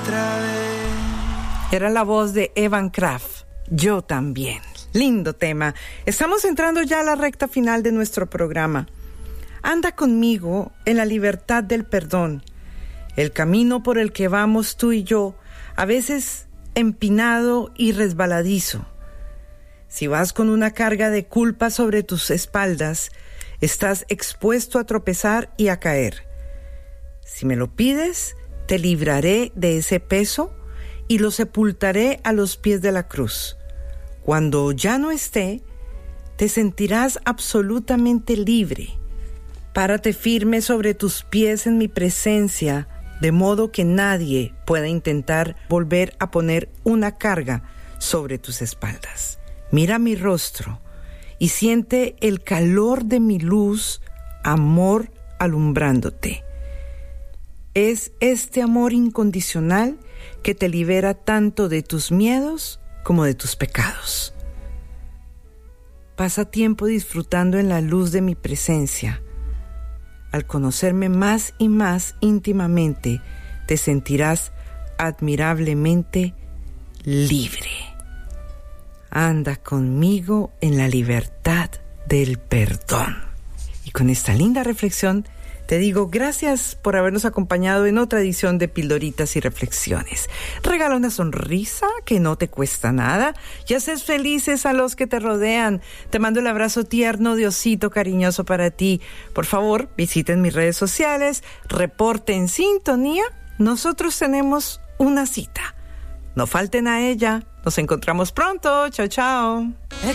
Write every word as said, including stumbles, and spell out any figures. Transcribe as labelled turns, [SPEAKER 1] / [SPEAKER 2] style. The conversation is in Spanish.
[SPEAKER 1] otra vez.
[SPEAKER 2] Era la voz de Evan Kraft. Yo también. Lindo tema. Estamos entrando ya a la recta final de nuestro programa. Anda conmigo en la libertad del perdón. El camino por el que vamos tú y yo, a veces empinado y resbaladizo. Si vas con una carga de culpa sobre tus espaldas, estás expuesto a tropezar y a caer. Si me lo pides, te libraré de ese peso y lo sepultaré a los pies de la cruz. Cuando ya no esté, te sentirás absolutamente libre. Párate firme sobre tus pies en mi presencia, de modo que nadie pueda intentar volver a poner una carga sobre tus espaldas. Mira mi rostro y siente el calor de mi luz, amor alumbrándote. Es este amor incondicional que te libera tanto de tus miedos como de tus pecados. Pasa tiempo disfrutando en la luz de mi presencia. Al conocerme más y más íntimamente, te sentirás admirablemente libre. Anda conmigo en la libertad del perdón. Y con esta linda reflexión, te digo gracias por habernos acompañado en otra edición de Pildoritas y Reflexiones. Regala una sonrisa que no te cuesta nada y haces felices a los que te rodean. Te mando el abrazo tierno de osito cariñoso para ti. Por favor, visiten mis redes sociales, reporten sintonía. Nosotros tenemos una cita. No falten a ella. Nos encontramos pronto. Chao, chao.